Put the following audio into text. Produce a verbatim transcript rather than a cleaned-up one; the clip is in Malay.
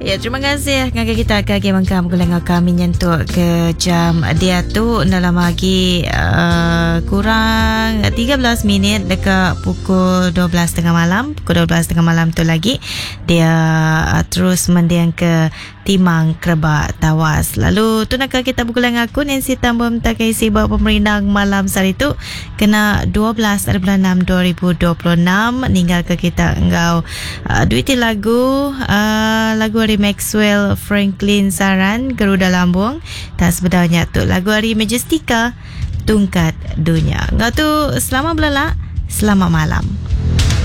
Ya, terima kasih. Ngagai kita kaki mangkam kulenga kami nyentuh ke jam dia tu dalam lagi uh, kurang tiga belas minit dekat pukul dua belas tiga puluh malam. Pukul dua belas tiga puluh malam tu lagi dia uh, terus mendiang ke Timang Kerbak tawas. Lalu tu nak kita bukulan aku Nancy Tambah mentakai sibuk pemerintah malam sari tu kena dua belas bulan enam dua ribu dua puluh enam ninggal ke kita engkau uh, duiti lagu uh, lagu dari Maxwell Franklin Saran Garuda Lambung tak sebenarnya tu lagu dari Majestica Tungkat Dunia. Engkau tu selamat belala, selamat malam.